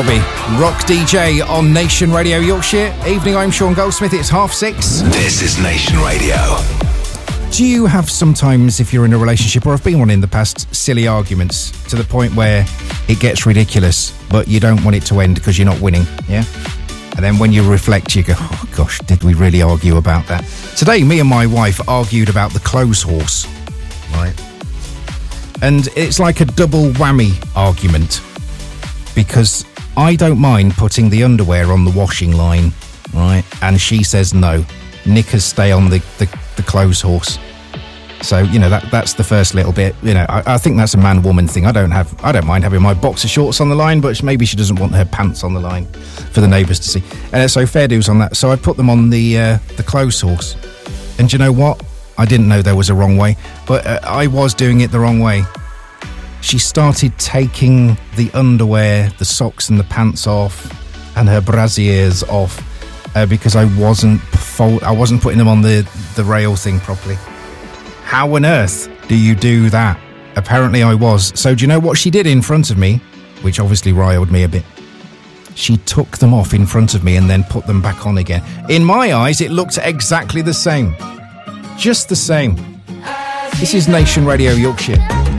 Robbie, rock DJ on Nation Radio Yorkshire. Evening, I'm Sean Goldsmith. It's 6:30. This is Nation Radio. Do you have sometimes, if you're in a relationship, or have been one in the past, silly arguments to the point where it gets ridiculous, but you don't want it to end because you're not winning, yeah? And then when you reflect, you go, oh gosh, did we really argue about that? Today, me and my wife argued about the clothes horse, right? And it's like a double whammy argument, because I don't mind putting the underwear on the washing line, right? And she says no, knickers stay on the clothes horse. So, you know, that's the first little bit. You know, I think that's a man-woman thing. I don't mind having my boxer shorts on the line, but maybe she doesn't want her pants on the line for the neighbours to see. So fair dues on that. So I put them on the clothes horse. And do you know what? I didn't know there was a wrong way, but I was doing it the wrong way. She started taking the underwear, the socks and the pants off, and her brassieres off because I wasn't putting them on the rail thing properly. How on earth do you do that? Apparently I was. So do you know what she did in front of me? Which obviously riled me a bit. She took them off in front of me and then put them back on again. In my eyes, it looked exactly the same. Just the same. This is Nation Radio Yorkshire.